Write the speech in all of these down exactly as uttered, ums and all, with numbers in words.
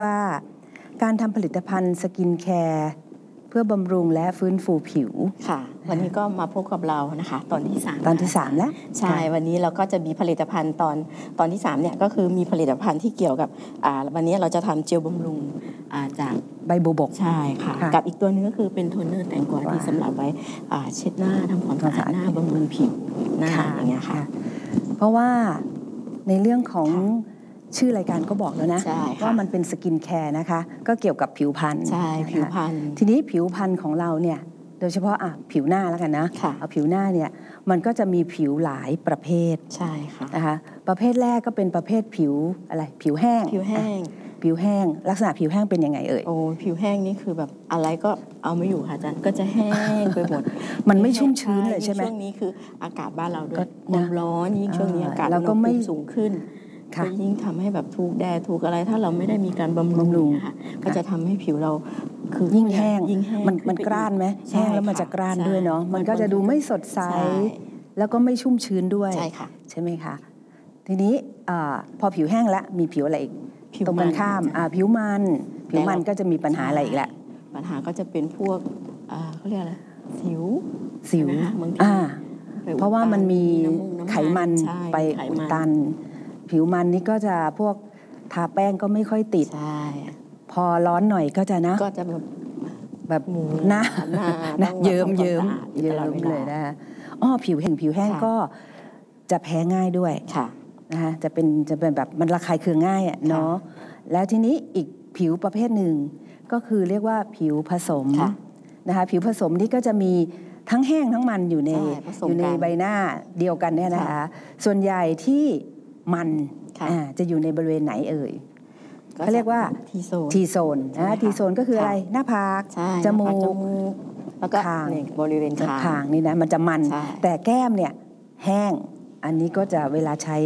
ว่าการทำผลิตภัณฑ์สกินแคร์เพื่อบำรุงและฟื้นฟูผิวค่ะวันนี้ก็มาพบกับเรานะคะตอนที่สามตอนที่สามแล้วใช่วันนี้เราก็จะมีผลิตภัณฑ์ตอนตอนที่สามเนี่ยก็คือมีผลิตภัณฑ์ที่เกี่ยวกับอ่าวันนี้เราจะทำเจลบำรุงอ่าจากใบบัวบกใช่ค่ะกับอีกตัวนึงก็คือเป็นโทนเนอร์แตงกวาที่สำหรับไว้อ่าเช็ดหน้าทำความสะอาดหน้าบำรุงผิวหน้าอย่างเงี้ยค่ะเพราะว่าในเรื่องของชื่อรายการก็บอกแล้วนะว่ามันเป็นสกินแคร์นะคะก็เกี่ยวกับผิวพรรณใช่ผิวพรรณทีนี้ผิวพรรณของเราเนี่ยโดยเฉพาะอ่ะผิวหน้าแล้วกันนะเอาผิวหน้าเนี่ยมันก็จะมีผิวหลายประเภทใช่ค่ะนะคะประเภทแรกก็เป็นประเภทผิวอะไรผิวแห้งผิวแห้งผิวแห้งลักษณะผิวแห้งเป็นยังไงเอ่ยโอ้ผิวแห้งนี่คือแบบอะไรก็เอาไม่อยู่ค่ะอาจารย์ก็จะแห้งไปหมดมันไม่ชุ่มชื้นเลยใช่ไหมช่วงนี้คืออากาศบ้านเราด้วยความร้อนยิ่งช่วงนี้อากาศเราก็ไม่สูงขึ้นก็ยิ่งทำให้แบบถูกแดดถูกอะไรถ้าเราไม่ได้มีการบำรุงค่ะก็จะทำให้ผิวเราคือยิ่งแห้งมันมันกร้านไหมแห้งแล้วมันจะกร้านด้วยเนาะมันก็จะดูไม่สดใสแล้วก็ไม่ชุ่มชื้นด้วยใช่ค่ะใช่ไหมคะทีนี้พอผิวแห้งแล้วมีผิวอะไรอีกตรงกันข้ามผิวมันผิวมันก็จะมีปัญหาอะไรอีกแหละปัญหาก็จะเป็นพวกเขาเรียกอะไรสิวสิวเพราะว่ามันมีไขมันไปอุดตันผิวมันนี่ก็จะพวกทาแป้งก็ไม่ค่อยติดพอร้อนหน่อยก็จะนะก็จะแบบแบบหน้านะเยิ้มเยิ้มเยิ้มเลยนะอ๋อผิวแห้งผิวแห้งก็จะแพ้ง่ายด้วยนะคะจะเป็นจะเป็นแบบมันระคายเคืองง่ายอ่ะเนาะแล้วทีนี้อีกผิวประเภทหนึ่งก็คือเรียกว่าผิวผสมนะคะผิวผสมนี่ก็จะมีทั้งแห้งทั้งมันอยู่ในอยู่ในใบหน้าเดียวกันเนี่ยนะคะส่วนใหญ่ที่มันจะอยู่ในบริเวณไหนเอ่ยเขาเรียกว่าทีโซนนะทีโซนก็คืออะไรหน้าผากจมูกแล้วก็คางบริเวณคางนี่นะมันจะมันแต่แก้มเนี่ยแห้งอันนี้ก็จะเวลาใช้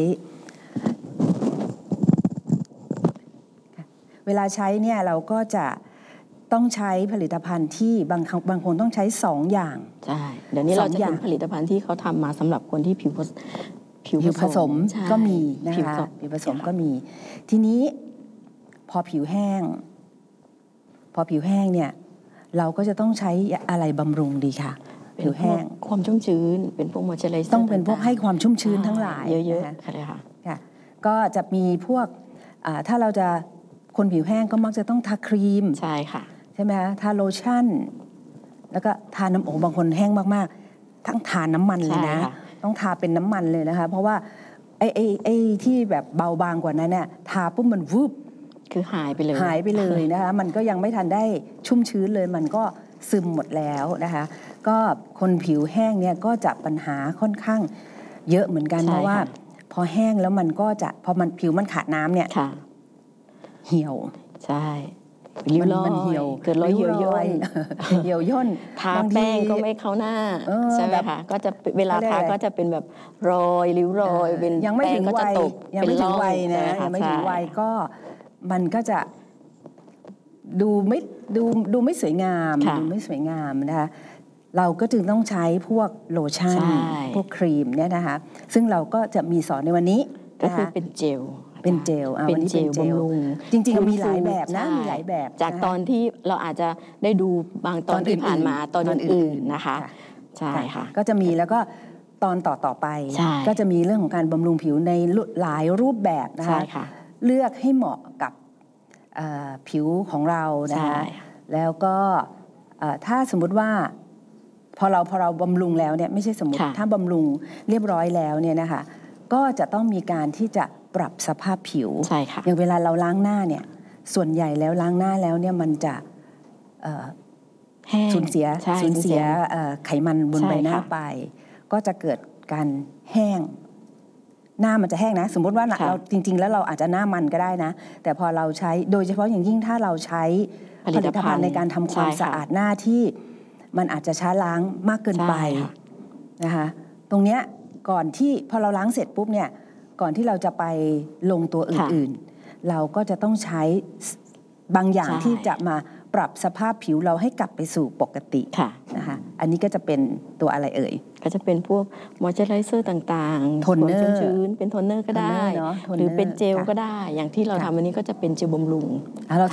เวลาใช้เนี่ยเราก็จะต้องใช้ผลิตภัณฑ์ที่บางบางคนต้องใช้สองอย่างใช่เดี๋ยวนี้เราจะเห็นผลิตภัณฑ์ที่เขาทำมาสำหรับคนที่ผิวผิวผสมก็มีนะคะผิวผสมก็มีทีนี้พอผิวแห้งพอผิวแห้งเนี่ยเราก็จะต้องใช้อะไรบำรุงดีค่ะผิวแห้งความชุ่มชื้นเป็นพวกมอยเจอไรเซอร์ต้องเป็นพวกให้ความชุ่มชื้นทั้งหลายเยอะๆค่ะเลยค่ะก็จะมีพวกถ้าเราจะคนผิวแห้งก็มักจะต้องทาครีมใช่ค่ะใช่ไหมคะทาโลชั่นแล้วก็ทาน้ำโอบางคนแห้งมากๆทั้งทาน้ำมันเลยนะต้องทาเป็นน้ำมันเลยนะคะเพราะว่าไอ้ไอ้ไอ้ที่แบบเบาบางกว่านั้นเนี่ยทาปุ๊บมันวูบคือหายไปเลยหายไปเลยนะคะมันก็ยังไม่ทันได้ชุ่มชื้นเลยมันก็ซึมหมดแล้วนะคะก็คนผิวแห้งเนี่ยก็จะปัญหาค่อนข้างเยอะเหมือนกันเพราะว่าพอแห้งแล้วมันก็จะพอมันผิวมันขาดน้ำเนี่ยเหี่ยวใช่ริ้วรอยเหี่ยวเกิดรอยเหี่ยวย่นเหี่ยวย่นทาแป้งก็ไม่เข้าหน้าใช่ไหมคะก็จะเวลาทาก็จะเป็นแบบรอยริ้วรอยเป็นยังไม่ถึงวัยยังไม่ถึงวัยนะยังไม่ถึงวัยก็มันก็จะดูไม่ดูดูไม่สวยงามดูไม่สวยงามนะคะเราก็จึงต้องใช้พวกโลชั่นพวกครีมเนี่ยนะคะซึ่งเราก็จะมีสอนในวันนี้ก็คือเป็นเจลเป็นเจลเป็นเจลบำรุงจริงๆมีหลายแบบนะมีหลายแบบจากตอนที่เราอาจจะได้ดูบางตอนที่ผ่านมาตอนอื่นๆนะคะใช่ค่ะก็จะมีแล้วก็ตอนต่อต่อไปก็จะมีเรื่องของการบำรุงผิวในหลายรูปแบบนะคะเลือกให้เหมาะกับผิวของเรานะคะแล้วก็ถ้าสมมุติว่าพอเราพอเราบำรุงแล้วเนี่ยไม่ใช่สมมติถ้าบำรุงเรียบร้อยแล้วเนี่ยนะคะก็จะต้องมีการที่จะปรับสภาพผิวอย่างเวลาเราล้างหน้าเนี่ยส่วนใหญ่แล้วล้างหน้าแล้วเนี่ยมันจะสูญเสียสูญเสียไขมันบนใบหน้าไปก็จะเกิดการแห้งหน้ามันจะแห้งนะสมมติว่าเราจริงๆแล้วเราอาจจะหน้ามันก็ได้นะแต่พอเราใช้โดยเฉพาะอย่างยิ่งถ้าเราใช้ผลิตภัณฑ์ในการทำความสะอาดหน้าที่มันอาจจะช้าล้างมากเกินไปนะคะตรงเนี้ยก่อนที่พอเราล้างเสร็จปุ๊บเนี่ยก่อนที่เราจะไปลงตัวอื่นๆเราก็จะต้องใช้บางอย่างที่จะมาปรับสภาพผิวเราให้กลับไปสู่ปกตินะคะอันนี้ก็จะเป็นตัวอะไรเอ่ยก็จะเป็นพวกมอยเจอไรเซอร์ต่างๆโทนเนอร์ชื้นเป็นโทนเนอร์ก็ได้หรือเป็นเจลก็ได้อย่างที่เราทำวันนี้ก็จะเป็นเจลบำรุง